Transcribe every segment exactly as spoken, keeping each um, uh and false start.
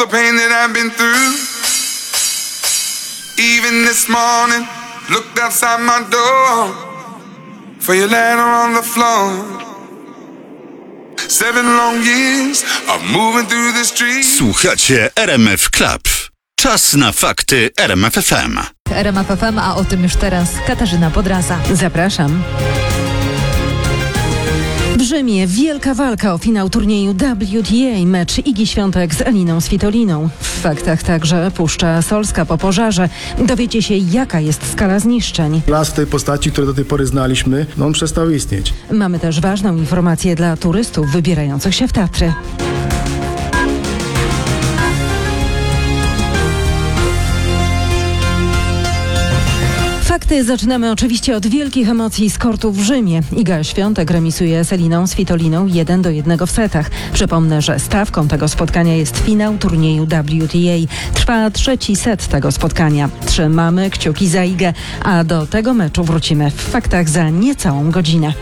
the pain that I've been through. Even this morning, looked outside my door for your letter on the floor. Seven long years of moving through the streets. Słuchacie R M F Club. Czas na fakty R M F F M. R M F F M, a o tym już teraz Katarzyna Podraza. Zapraszam. W Rzymie wielka walka o finał turnieju W T A, mecz Igi Świątek z Aliną Svitoliną. W faktach także Puszcza Solska po pożarze. Dowiecie się, jaka jest skala zniszczeń. Las w tej postaci, który do tej pory znaliśmy, no on przestał istnieć. Mamy też ważną informację dla turystów wybierających się w Tatry. Fakty zaczynamy oczywiście od wielkich emocji z kortu w Rzymie. Iga Świątek remisuje z Aliną Svitoliną jeden do jednego w setach. Przypomnę, że stawką tego spotkania jest finał turnieju W T A. Trwa trzeci set tego spotkania. Trzymamy kciuki za Igę, a do tego meczu wrócimy w faktach za niecałą godzinę.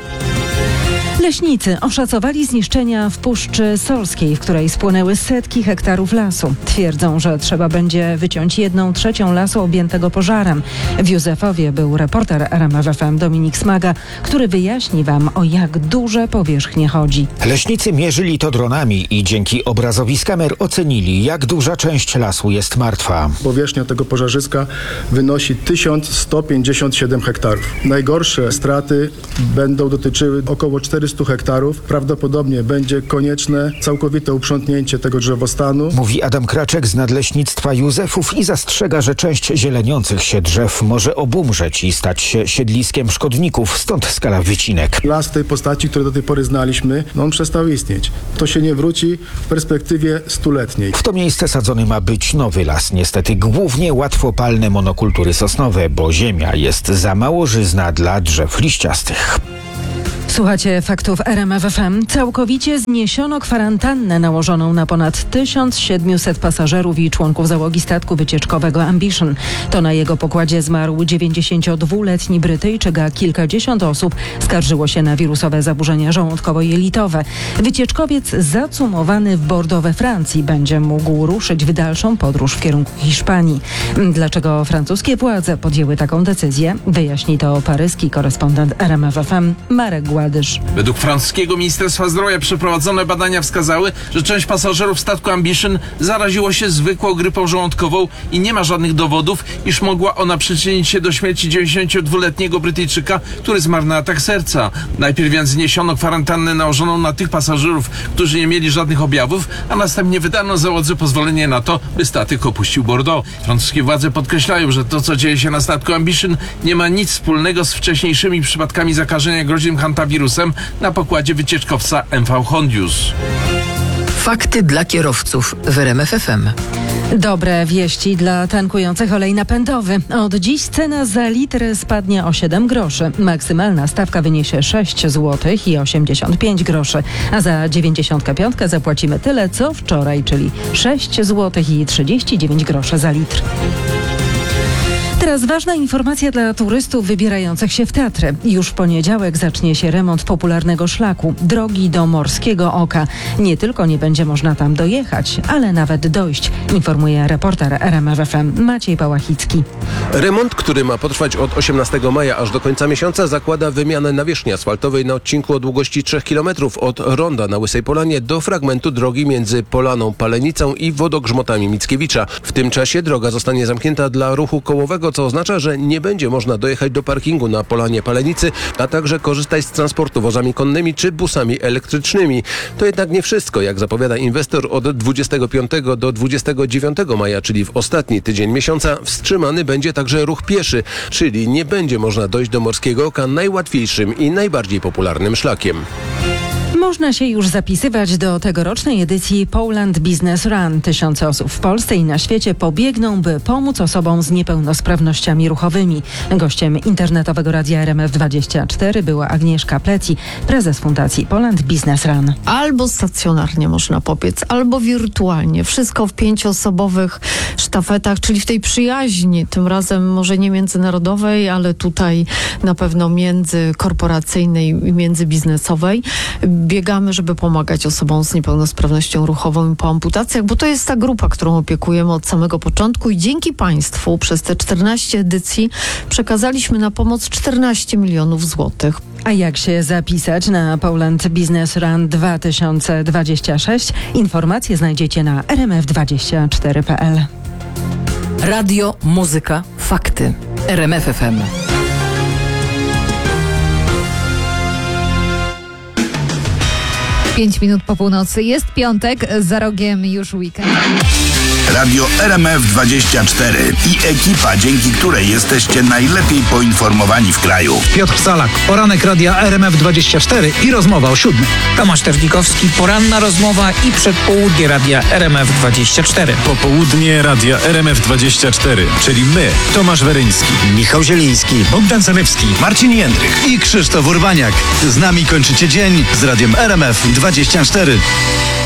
Leśnicy oszacowali zniszczenia w Puszczy Solskiej, w której spłonęły setki hektarów lasu. Twierdzą, że trzeba będzie wyciąć jedną trzecią lasu objętego pożarem. W Józefowie był reporter R M F F M Dominik Smaga, który wyjaśni wam, o jak duże powierzchnie chodzi. Leśnicy mierzyli to dronami i dzięki obrazowi z kamer ocenili, jak duża część lasu jest martwa. Powierzchnia tego pożarzyska wynosi tysiąc sto pięćdziesiąt siedem hektarów. Najgorsze straty będą dotyczyły około czterystu hektarów. Prawdopodobnie będzie konieczne całkowite uprzątnięcie tego drzewostanu. Mówi Adam Kraczek z Nadleśnictwa Józefów i zastrzega, że część zieleniących się drzew może obumrzeć i stać się siedliskiem szkodników, stąd skala wycinek. Las w tej postaci, który do tej pory znaliśmy, no on przestał istnieć. To się nie wróci w perspektywie stuletniej. W to miejsce sadzony ma być nowy las. Niestety głównie łatwopalne monokultury sosnowe, bo ziemia jest za mało żyzna dla drzew liściastych. Słuchacie faktów R M F F M. Całkowicie zniesiono kwarantannę nałożoną na ponad tysiąc siedemset pasażerów i członków załogi statku wycieczkowego Ambition. To na jego pokładzie zmarł dziewięćdziesięciodwuletni Brytyjczyk, a kilkadziesiąt osób skarżyło się na wirusowe zaburzenia żołądkowo-jelitowe. Wycieczkowiec zacumowany w Bordeaux we Francji będzie mógł ruszyć w dalszą podróż w kierunku Hiszpanii. Dlaczego francuskie władze podjęły taką decyzję? Wyjaśni to paryski korespondent R M F F M Marek Gładysz. Według francuskiego Ministerstwa Zdrowia przeprowadzone badania wskazały, że część pasażerów statku Ambition zaraziło się zwykłą grypą żołądkową i nie ma żadnych dowodów, iż mogła ona przyczynić się do śmierci dziewięćdziesięciodwuletniego Brytyjczyka, który zmarł na atak serca. Najpierw więc zniesiono kwarantannę nałożoną na tych pasażerów, którzy nie mieli żadnych objawów, a następnie wydano załodze pozwolenie na to, by statek opuścił Bordeaux. Francuskie władze podkreślają, że to, co dzieje się na statku Ambition, nie ma nic wspólnego z wcześniejszymi przypadkami zakażenia groźnym hantawirusem na pokładzie wycieczkowca M V Hondius. Fakty dla kierowców w R M F F M. Dobre wieści dla tankujących olej napędowy. Od dziś cena za litr spadnie o siedem groszy. Maksymalna stawka wyniesie sześć złotych i osiemdziesiąt pięć groszy, a za dziewięćdziesiąt pięć zapłacimy tyle co wczoraj, czyli sześć złotych i trzydzieści dziewięć groszy za litr. Teraz ważna informacja dla turystów wybierających się w Tatry. Już w poniedziałek zacznie się remont popularnego szlaku, drogi do Morskiego Oka. Nie tylko nie będzie można tam dojechać, ale nawet dojść, informuje reporter R M F F M Maciej Pałachicki. Remont, który ma potrwać od osiemnastego maja aż do końca miesiąca, zakłada wymianę nawierzchni asfaltowej na odcinku o długości trzech kilometrów od ronda na Łysej Polanie do fragmentu drogi między Polaną Palenicą i Wodogrzmotami Mickiewicza. W tym czasie droga zostanie zamknięta dla ruchu kołowego, co oznacza, że nie będzie można dojechać do parkingu na Polanie Palenicy, a także korzystać z transportu wozami konnymi czy busami elektrycznymi. To jednak nie wszystko. Jak zapowiada inwestor, od dwudziestego piątego do dwudziestego dziewiątego maja, czyli w ostatni tydzień miesiąca, wstrzymany będzie także ruch pieszy, czyli nie będzie można dojść do Morskiego Oka najłatwiejszym i najbardziej popularnym szlakiem. Można się już zapisywać do tegorocznej edycji Poland Business Run. Tysiące osób w Polsce i na świecie pobiegną, by pomóc osobom z niepełnosprawnościami ruchowymi. Gościem internetowego radia R M F dwadzieścia cztery była Agnieszka Pleci, prezes Fundacji Poland Business Run. Albo stacjonarnie można pobiec, albo wirtualnie. Wszystko w pięcioosobowych sztafetach, czyli w tej przyjaźni, tym razem może nie międzynarodowej, ale tutaj na pewno międzykorporacyjnej i międzybiznesowej. biegamy, żeby pomagać osobom z niepełnosprawnością ruchową i po amputacjach, bo to jest ta grupa, którą opiekujemy od samego początku i dzięki Państwu przez te czternaście edycji przekazaliśmy na pomoc czternaście milionów złotych. A jak się zapisać na Poland Business Run dwa tysiące dwadzieścia sześć? Informacje znajdziecie na r m f dwadzieścia cztery kropka p l. Radio, muzyka, fakty. R M F F M. Pięć minut po północy. Jest piątek, za rogiem już weekend. Radio R M F dwadzieścia cztery i ekipa, dzięki której jesteście najlepiej poinformowani w kraju. Piotr Salak, poranek Radia R M F dwadzieścia cztery i rozmowa o siódmej. Tomasz Terlikowski, poranna rozmowa i przedpołudnie Radia R M F dwadzieścia cztery. Popołudnie Radia R M F dwadzieścia cztery, czyli my, Tomasz Weryński, Michał Zieliński, Bogdan Zalewski, Marcin Jędrych i Krzysztof Urbaniak. Z nami kończycie dzień z Radiem R M F dwadzieścia cztery.